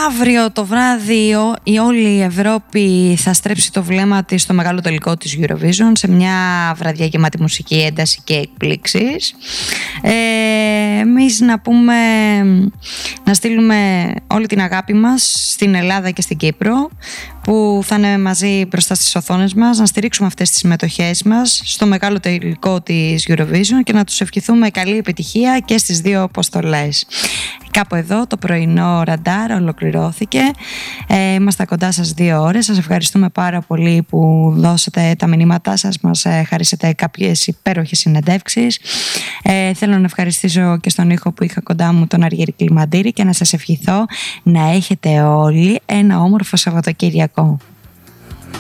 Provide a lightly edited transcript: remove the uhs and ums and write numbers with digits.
αύριο το βράδυ η όλη η Ευρώπη θα στρέψει το βλέμμα της στο μεγάλο τελικό της Eurovision, σε μια βραδιά γεμάτη μουσική, ένταση και εκπλήξεις. Εμείς να στείλουμε όλη την αγάπη μας στην Ελλάδα και στην Κύπρο, που θα είναι μαζί μπροστά στις οθόνες μας, να στηρίξουμε αυτές τις συμμετοχές μας στο μεγάλο τελικό της Eurovision και να τους ευχηθούμε καλή επιτυχία και στις δύο αποστολές. Κάπου εδώ το πρωινό ραντάρ ολοκληρώθηκε. Είμαστε κοντά σας 2 ώρες. Σας ευχαριστούμε πάρα πολύ που δώσατε τα μηνύματά σας, μας χαρίσατε κάποιες υπέροχες συνεντεύξεις. Θέλω να ευχαριστήσω και στον ήχο που είχα κοντά μου, τον Αργύρη Κλιμαντήρη, και να σας ευχηθώ να έχετε όλοι ένα όμορφο Σαββατοκύριακο.